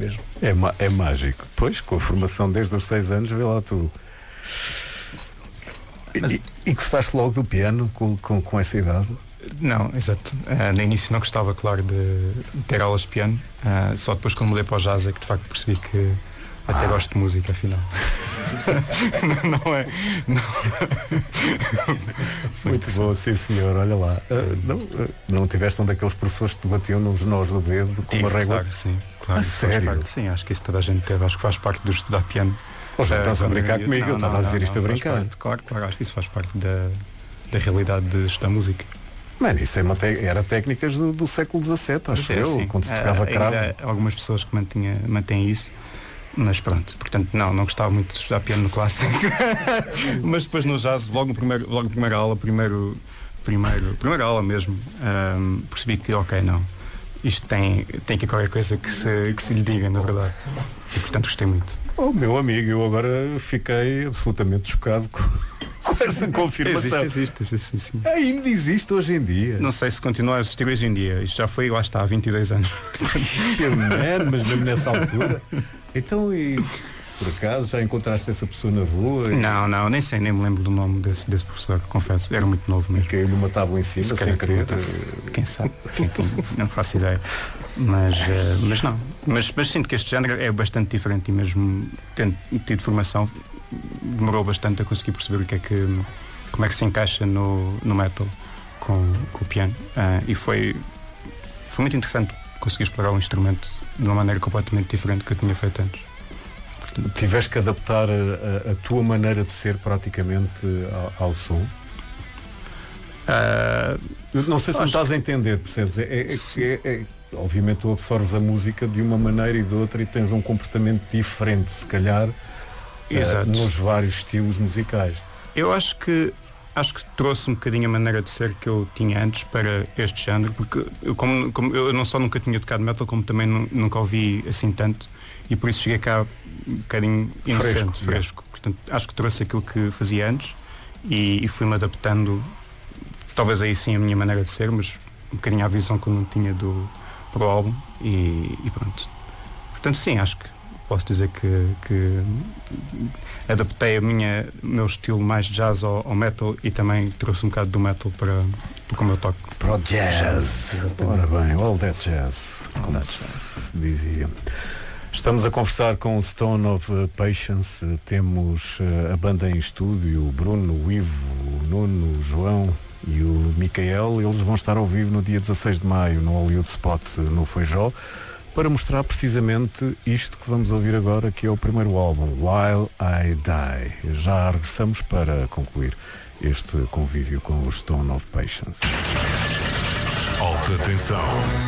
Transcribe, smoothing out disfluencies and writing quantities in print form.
mesmo. É mágico. Pois, com a formação desde os 6 anos, vê lá tu. E gostaste logo do piano com essa idade? Não, exato. No início não gostava, claro, de ter aulas de piano. Só depois, quando mudei para o jazz, é que de facto percebi que até gosto de música, afinal. não é. Não. Muito bom, sim senhor, olha lá. Não tiveste um daqueles professores que te batiam nos nós do dedo com uma régua? Claro, sim. Claro, a sério? Parte, sim, acho que isso toda a gente teve. Acho que faz parte do estudar piano. Estás a brincar comigo? Eu estava a dizer isto a brincar. Claro, acho que isso faz parte da realidade de estudar música. Mano, isso era técnicas do século XVII, acho eu, sim. quando se tocava cravo. Algumas pessoas que mantêm isso, mas pronto, portanto não gostava muito de estudar piano no clássico. Mas depois no jazz, logo na primeira aula, primeira aula mesmo, percebi que isto tem que qualquer coisa que se lhe diga, na verdade. E portanto gostei muito. Oh, meu amigo, eu agora fiquei absolutamente chocado com essa confirmação. Existe, sim. Ainda existe hoje em dia. Não sei se continua a existir hoje em dia. Isto já foi, lá está, há 22 anos. Mas mesmo nessa altura. Então, e por acaso já encontraste essa pessoa na rua? Não, nem me lembro do nome desse professor, confesso. Era muito novo mesmo. Caiu numa tábua em cima, sem querer. Quem sabe? Não faço ideia. Mas não. Mas sinto que este género é bastante diferente e mesmo tendo tido formação, demorou bastante a conseguir perceber como é que se encaixa no metal com o piano. E foi muito interessante conseguir explorar um instrumento de uma maneira completamente diferente do que eu tinha feito antes. Tiveste que adaptar a tua maneira de ser praticamente ao som? Não sei se me estás a entender, percebes? Obviamente tu absorves a música de uma maneira e de outra e tens um comportamento diferente, se calhar, nos vários estilos musicais. Eu acho que trouxe um bocadinho a maneira de ser que eu tinha antes para este género, porque como eu não só nunca tinha tocado metal, como também nunca ouvi assim tanto, e por isso cheguei cá um bocadinho inocente, fresco. Portanto, acho que trouxe aquilo que fazia antes e fui-me adaptando, talvez aí sim a minha maneira de ser, mas um bocadinho à visão que eu não tinha pro álbum e pronto. Portanto, sim, acho que posso dizer que adaptei o meu estilo mais jazz ao metal e também trouxe um bocado do metal para como eu toco. Para o jazz. Ora bem, all that jazz, como se dizia. Estamos a conversar com o Stone of Patience. Temos a banda em estúdio, o Bruno, o Ivo, o Nuno, o João e o Micael. Eles vão estar ao vivo no dia 16 de maio no Hollywood Spot no Feijó, para mostrar precisamente isto que vamos ouvir agora, que é o primeiro álbum, While I Die. Já regressamos para concluir este convívio com o Stone of Patience. Alta tensão.